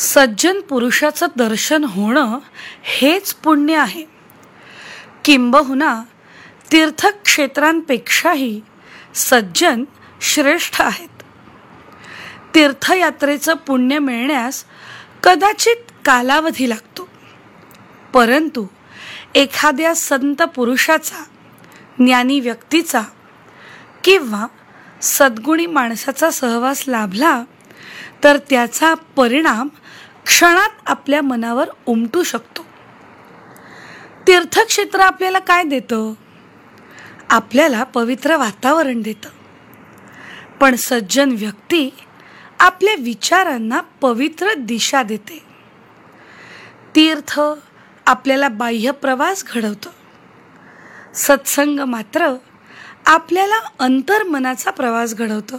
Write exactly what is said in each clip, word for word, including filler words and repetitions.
सज्जन पुरुषाचं दर्शन होणं हेच पुण्य आहे. किंबहुना तीर्थक्षेत्रांपेक्षाही सज्जन श्रेष्ठ आहेत. तीर्थयात्रेचं पुण्य मिळण्यास कदाचित कालावधी लागतो, परंतु एखाद्या संत पुरुषाचा, ज्ञानी व्यक्तीचा किंवा सद्गुणी माणसाचा सहवास लाभला तर त्याचा परिणाम क्षणात आपल्या मनावर उमटू शकतो. तीर्थक्षेत्र आपल्याला काय देतं? आपल्याला पवित्र वातावरण देतं. पण सज्जन व्यक्ती आपल्या विचारांना पवित्र दिशा देते. तीर्थ आपल्याला बाह्य प्रवास घडवतं. सत्संग मात्र आपल्याला अंतर्मनाचा प्रवास घडवतं.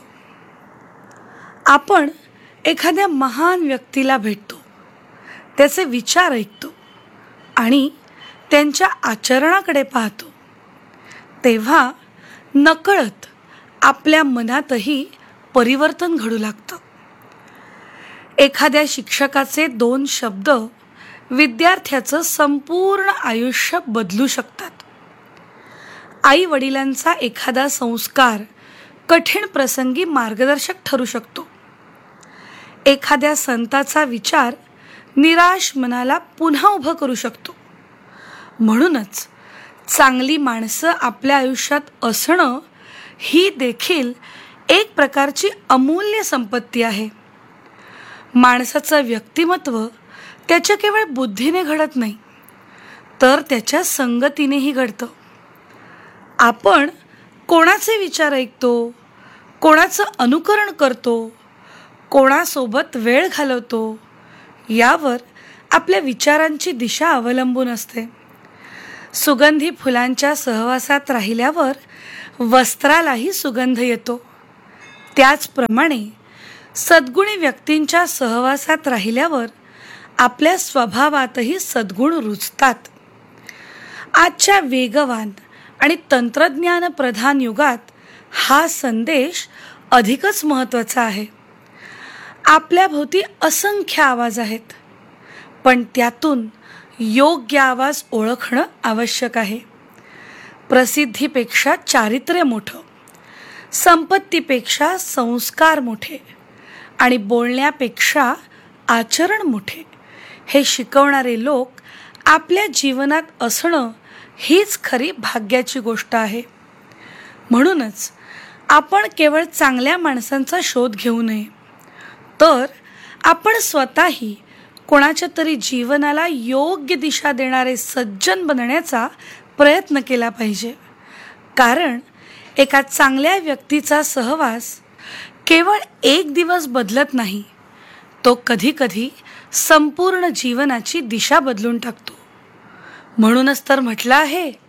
आपण एखाद्या महान व्यक्तीला भेटतो, त्याचे विचार ऐकतो आणि त्यांच्या आचरणाकडे पाहतो, तेव्हा नकळत आपल्या मनातही परिवर्तन घडू लागतं. एखाद्या शिक्षकाचे दोन शब्द विद्यार्थ्याचं संपूर्ण आयुष्य बदलू शकतात. आई वडिलांचा एखादा संस्कार कठीण प्रसंगी मार्गदर्शक ठरू शकतो. एखाद्या संताचा विचार निराश मनाला पुन्हा उभं करू शकतो. म्हणूनच चांगली माणसं आपल्या आयुष्यात असणं ही देखील एक प्रकारची अमूल्य संपत्ती आहे. माणसाचं व्यक्तिमत्व त्याच्या केवळ बुद्धीने घडत नाही, तर त्याच्या संगतीनेही घडतं. आपण कोणाचे विचार ऐकतो, कोणाचं अनुकरण करतो, कोणासोबत वेळ घालवतो, यावर आपल्या विचारांची दिशा अवलंबून असते. सुगंधी फुलांच्या सहवासात राहिल्यावर वस्त्रालाही सुगंध येतो. त्याचप्रमाणे सद्गुणी व्यक्तींच्या सहवासात राहिल्यावर आपल्या स्वभावातही सद्गुण रुजतात. आजच्या वेगवान आणि तंत्रज्ञान प्रधान युगात हा संदेश अधिकच महत्त्वाचा आहे. आपल्या भोवती असंख्य आवाज आहेत, पण त्यातून योग्य आवाज ओळखणं आवश्यक आहे. प्रसिद्धीपेक्षा चारित्र्य मोठं, संपत्तीपेक्षा संस्कार मोठे आणि बोलण्यापेक्षा आचरण मोठे, हे शिकवणारे लोक आपल्या जीवनात असणं हीच खरी भाग्याची गोष्ट आहे. म्हणूनच आपण केवळ चांगल्या माणसांचा शोध घेऊ नये, तर आपण स्वतःही कोणाच्या तरी जीवनाला योग्य दिशा देणारे सज्जन बनण्याचा प्रयत्न केला पाहिजे. कारण एका चांगल्या व्यक्तीचा सहवास केवळ एक दिवस बदलत नाही, तो कधीकधी संपूर्ण जीवनाची दिशा बदलून टाकतो. म्हणूनच तर म्हटलं आहे,